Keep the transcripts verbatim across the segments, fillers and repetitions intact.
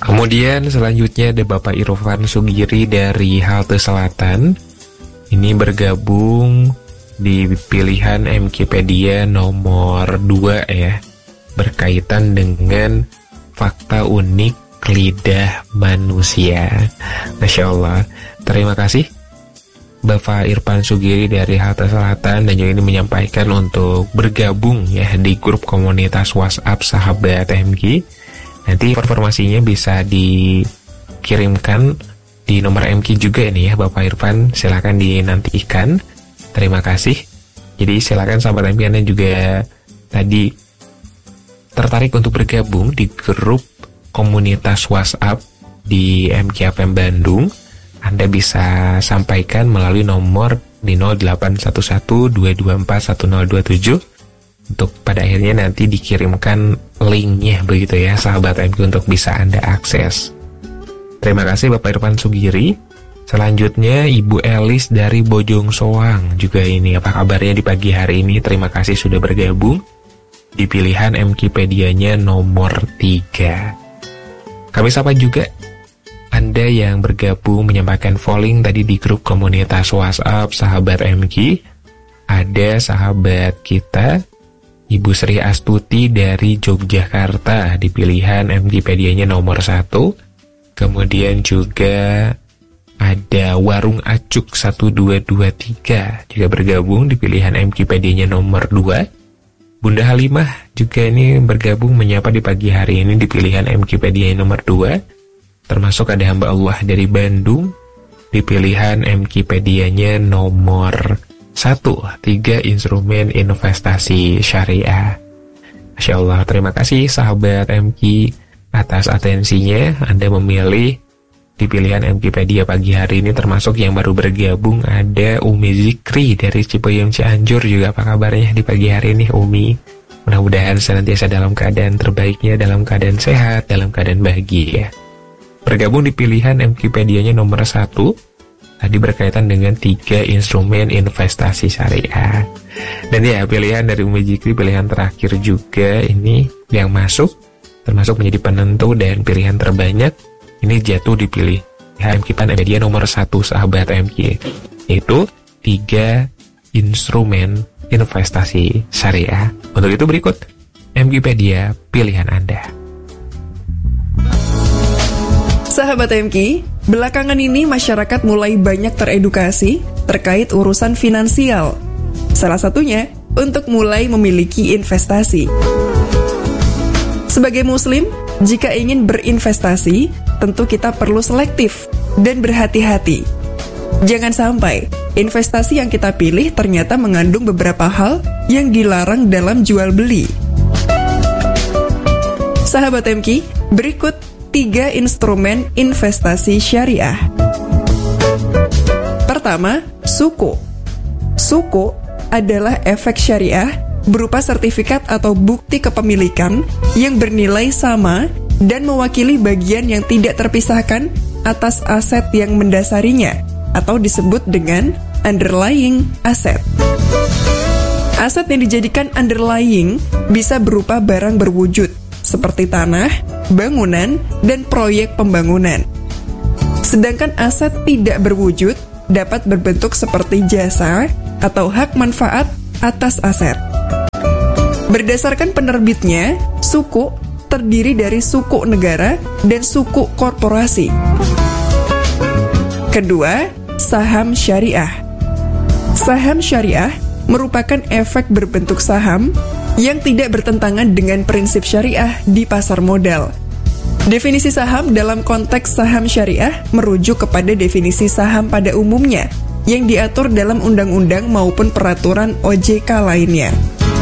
Kemudian selanjutnya ada Bapak Irfan Sugiri dari Halte Selatan. Ini bergabung di pilihan Mkipedia nomor dua ya, berkaitan dengan fakta unik lidah manusia. Masya Allah. Terima kasih Bapak Irfan Sugiri dari Halte Selatan, dan juga ini menyampaikan untuk bergabung ya di grup komunitas WhatsApp Sahabat M K. Nanti informasinya bisa dikirimkan di nomor M K juga ini ya Bapak Irfan, silakan dinantikan. Terima kasih. Jadi silakan sahabat M K Anda juga tadi tertarik untuk bergabung di grup komunitas WhatsApp di M K F M Bandung, Anda bisa sampaikan melalui nomor di nol delapan satu satu dua dua empat satu nol dua tujuh untuk pada akhirnya nanti dikirimkan linknya begitu ya sahabat M K untuk bisa Anda akses. Terima kasih Bapak Irfan Sugiri. Selanjutnya Ibu Elis dari Bojong Soang juga ini, apa kabarnya di pagi hari ini? Terima kasih sudah bergabung di pilihan Mkipedianya nomor tiga. Kami sapa juga Anda yang bergabung menyampaikan polling tadi di grup komunitas WhatsApp Sahabat M K. Ada sahabat kita Ibu Sri Astuti dari Yogyakarta di pilihan Mkipedianya nomor satu. Kemudian juga ada Warung Acuk satu dua dua tiga juga bergabung di pilihan Mkipedianya nomor dua. Bunda Halimah juga ini bergabung menyapa di pagi hari ini di pilihan Mkipedia nomor dua. Termasuk ada hamba Allah dari Bandung di pilihan Mkipedianya nomor satu, tiga instrumen investasi syariah. Masya Allah, terima kasih sahabat M K atas atensinya. Anda memilih di pilihan Mkipedia pagi hari ini, termasuk yang baru bergabung ada Umi Zikri dari Cipayung Cianjur juga. Apa kabarnya di pagi hari ini Umi? Mudah-mudahan senantiasa dalam keadaan terbaiknya, dalam keadaan sehat, dalam keadaan bahagia. Bergabung di pilihan Mkipedianya nomor satu, tadi berkaitan dengan tiga instrumen investasi syariah. Dan ya pilihan dari Umi Zikri, pilihan terakhir juga ini yang masuk, termasuk menjadi penentu dan pilihan terbanyak. Ini jatuh dipilih Mkipedia nomor satu sahabat M K, yaitu tiga instrumen investasi syariah. Untuk itu berikut Mkipedia pilihan Anda. Sahabat M K, belakangan ini masyarakat mulai banyak teredukasi terkait urusan finansial. Salah satunya untuk mulai memiliki investasi. Sebagai muslim, jika ingin berinvestasi, tentu kita perlu selektif dan berhati-hati. Jangan sampai investasi yang kita pilih ternyata mengandung beberapa hal yang dilarang dalam jual beli. Sahabat M K, berikut tiga instrumen investasi syariah. Pertama, suku. Suku adalah efek syariah berupa sertifikat atau bukti kepemilikan yang bernilai sama dan mewakili bagian yang tidak terpisahkan atas aset yang mendasarinya, atau disebut dengan underlying asset. Aset yang dijadikan underlying bisa berupa barang berwujud, seperti tanah, bangunan, dan proyek pembangunan. Sedangkan aset tidak berwujud dapat berbentuk seperti jasa atau hak manfaat atas aset. Berdasarkan penerbitnya, suku terdiri dari suku negara dan suku korporasi. Kedua, saham syariah. Saham syariah merupakan efek berbentuk saham yang tidak bertentangan dengan prinsip syariah di pasar modal. Definisi saham dalam konteks saham syariah merujuk kepada definisi saham pada umumnya yang diatur dalam undang-undang maupun peraturan O J K lainnya.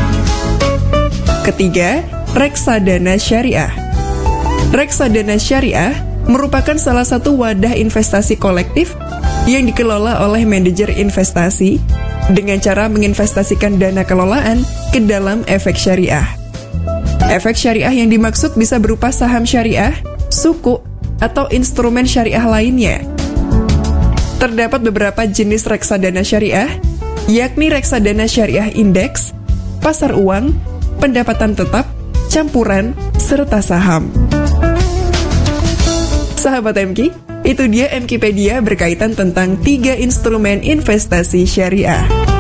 Ketiga, reksadana syariah. Reksadana syariah merupakan salah satu wadah investasi kolektif yang dikelola oleh manajer investasi dengan cara menginvestasikan dana kelolaan ke dalam efek syariah. Efek syariah yang dimaksud bisa berupa saham syariah, suku, atau instrumen syariah lainnya. Terdapat beberapa jenis reksadana syariah, yakni reksadana syariah indeks, pasar uang, pendapatan tetap, campuran, serta saham. Sahabat M K, itu dia Mkipedia berkaitan tentang tiga instrumen investasi syariah.